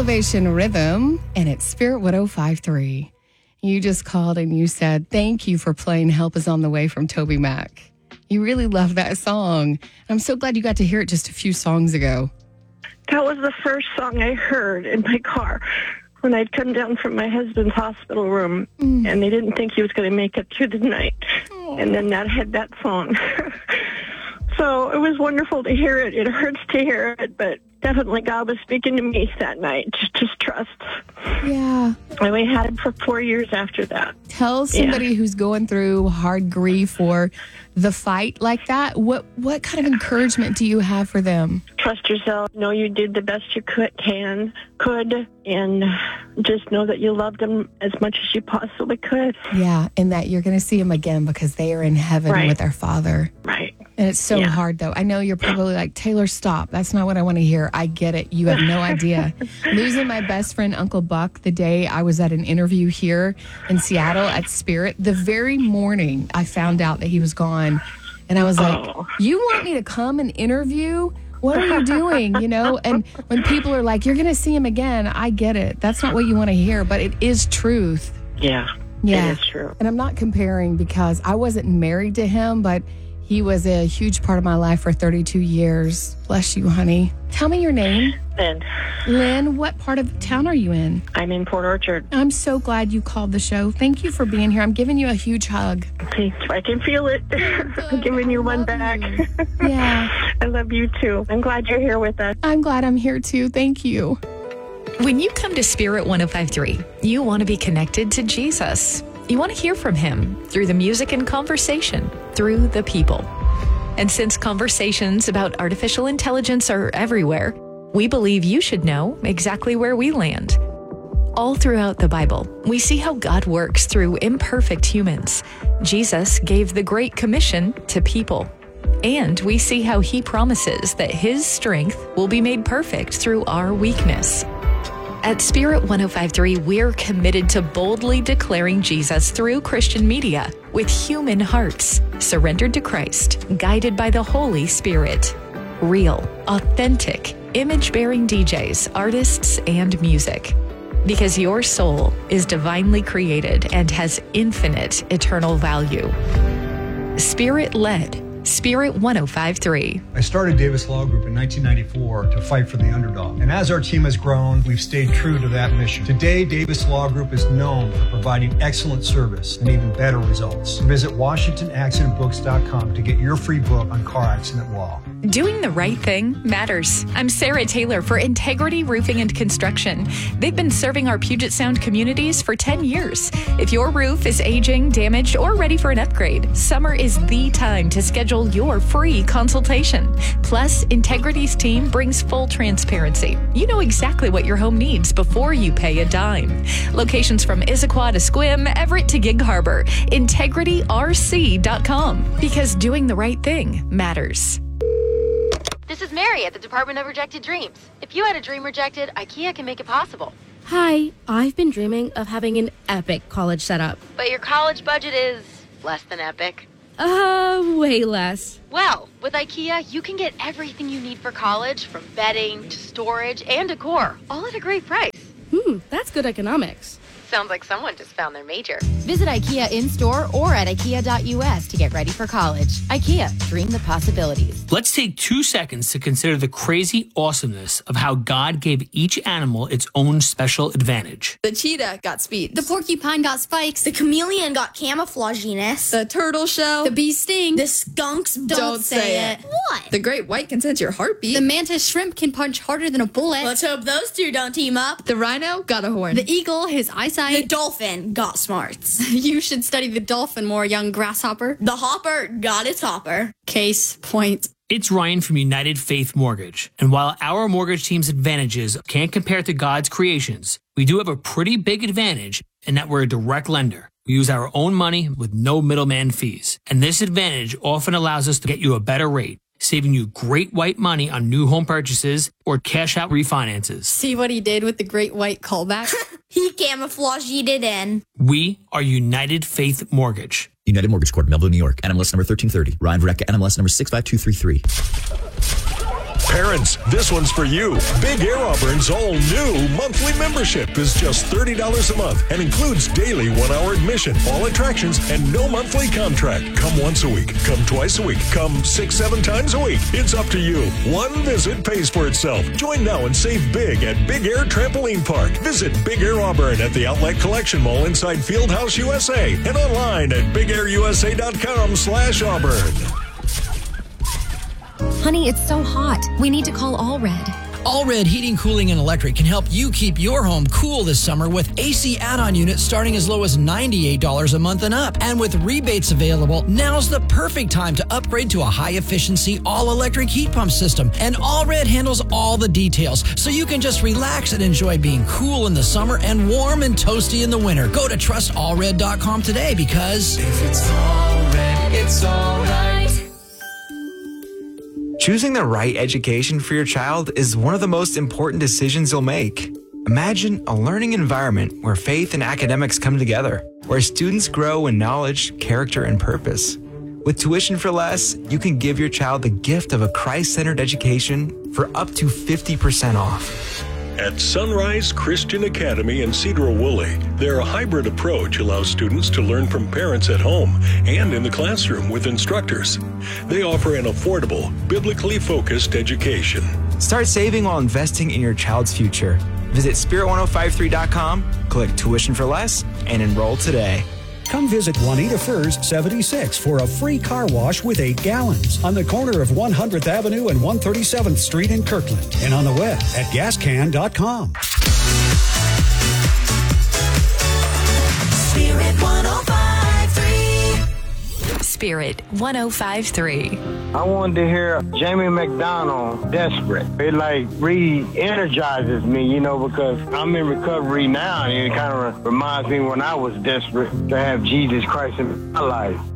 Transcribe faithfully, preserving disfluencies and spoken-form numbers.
Elevation Rhythm, and it's Spirit one oh five point three. You just called and you said, thank you for playing Help Is on the Way from Toby Mac. You really love that song. I'm so glad you got to hear it just a few songs ago. That was the first song I heard in my car when I'd come down from my husband's hospital room, mm. and they didn't think he was going to make it through the night. Oh. And then that had that song. So it was wonderful to hear it. It hurts to hear it, but definitely God was speaking to me that night. Just, just trust. Yeah. And we had it for four years after that. Tell somebody yeah. who's going through hard grief or the fight like that, what what kind of encouragement do you have for them? Trust yourself. Know you did the best you could, can, could, and just know that you loved them as much as you possibly could. Yeah, and that you're going to see them again because they are in heaven right. with their Father. Right. And it's so yeah. hard, though. I know you're probably like, Taylor, stop. That's not what I want to hear. I get it. You have no idea. Losing my best friend, Uncle Buck, the day I was at an interview here in Seattle at Spirit, the very morning I found out that he was gone. And I was like, oh. you want me to come and interview? What are you doing? You know, and when people are like, you're going to see him again, I get it. That's not what you want to hear, but it is truth. Yeah, yeah, it is true. And I'm not comparing because I wasn't married to him, but he was a huge part of my life for thirty-two years. Bless you, honey. Tell me your name. Lynn. Lynn, what part of town are you in? I'm in Port Orchard. I'm so glad you called the show. Thank you for being here. I'm giving you a huge hug. Thanks. I can feel it. I'm giving you one back. You. Yeah. I love you too. I'm glad you're here with us. I'm glad I'm here too. Thank you. When you come to Spirit one oh five point three, you want to be connected to Jesus. You want to hear from him through the music and conversation, through the people. And since conversations about artificial intelligence are everywhere, we believe you should know exactly where we land. All throughout the Bible, we see how God works through imperfect humans. Jesus gave the Great Commission to people. And we see how he promises that his strength will be made perfect through our weakness. At Spirit one oh five point three, we're committed to boldly declaring Jesus through Christian media with human hearts, surrendered to Christ, guided by the Holy Spirit. Real, authentic, image-bearing D Js, artists, and music. Because your soul is divinely created and has infinite eternal value. Spirit-led. Spirit one oh five point three. I started Davis Law Group in nineteen ninety-four to fight for the underdog. And as our team has grown, we've stayed true to that mission. Today, Davis Law Group is known for providing excellent service and even better results. Visit Washington Accident Books dot com to get your free book on car accident law. Doing the right thing matters. I'm Sarah Taylor for Integrity Roofing and Construction. They've been serving our Puget Sound communities for ten years. If your roof is aging, damaged, or ready for an upgrade, summer is the time to schedule your free consultation. Plus, Integrity's team brings full transparency. You know exactly what your home needs before you pay a dime. Locations from Issaquah to Sequim, Everett to Gig Harbor. Integrity R C dot com. Because doing the right thing matters. This is Mary at the Department of Rejected Dreams. If you had a dream rejected, IKEA can make it possible. Hi, I've been dreaming of having an epic college setup. But your college budget is less than epic. Uh, way less. Well, with IKEA, you can get everything you need for college, from bedding to storage and decor, all at a great price. Hmm, that's good economics. Sounds like someone just found their major. Visit IKEA in-store or at ikea dot u s to get ready for college. IKEA, dream the possibilities. Let's take two seconds to consider the crazy awesomeness of how God gave each animal its own special advantage. The cheetah got speed. The porcupine got spikes. The chameleon got camouflaginess. The turtle shell. The bee sting. The skunks don't, don't say, say it. it. What? The great white can sense your heartbeat. The mantis shrimp can punch harder than a bullet. Let's hope those two don't team up. The rhino got a horn. The eagle, his eyesight. The dolphin got smarts. You should study the dolphin more, young grasshopper. The hopper got its hopper. Case point. It's Ryan from United Faith Mortgage. And while our mortgage team's advantages can't compare to God's creations, we do have a pretty big advantage in that we're a direct lender. We use our own money with no middleman fees. And this advantage often allows us to get you a better rate, saving you great white money on new home purchases or cash out refinances. See what he did with the great white callback? He camouflaged it in. We are United Faith Mortgage. United Mortgage Corp, Melville, New York. N M L S number thirteen thirty. Ryan Verrecka, N M L S number six five two three three. Parents, this one's for you. Big Air Auburn's all-new monthly membership is just thirty dollars a month and includes daily one-hour admission, all attractions, and no monthly contract. Come once a week. Come twice a week. Come six, seven times a week. It's up to you. One visit pays for itself. Join now and save big at Big Air Trampoline Park. Visit Big Air Auburn at the Outlet Collection Mall inside Fieldhouse U S A and online at big air u s a dot com slash Auburn. Honey, it's so hot. We need to call All Red. All Red Heating, Cooling, and Electric can help you keep your home cool this summer with A C add-on units starting as low as ninety-eight dollars a month and up. And with rebates available, now's the perfect time to upgrade to a high-efficiency, all-electric heat pump system. And All Red handles all the details, so you can just relax and enjoy being cool in the summer and warm and toasty in the winter. Go to trust all red dot com today because if it's All Red, it's all right. Choosing the right education for your child is one of the most important decisions you'll make. Imagine a learning environment where faith and academics come together, where students grow in knowledge, character, and purpose. With Tuition for Less, you can give your child the gift of a Christ-centered education for up to fifty percent off. At Sunrise Christian Academy in Cedro-Woolley, their hybrid approach allows students to learn from parents at home and in the classroom with instructors. They offer an affordable, biblically focused education. Start saving while investing in your child's future. Visit spirit ten fifty-three dot com, click Tuition for Less, and enroll today. Come visit Juanita Furs seventy-six for a free car wash with eight gallons on the corner of one hundredth Avenue and one hundred thirty-seventh Street in Kirkland and on the web at gas can dot com. Spirit one oh five three. Spirit one oh five three. I wanted to hear Jamie McDonald, Desperate. It like re-energizes me, you know, because I'm in recovery now, and it kind of reminds me when I was desperate to have Jesus Christ in my life.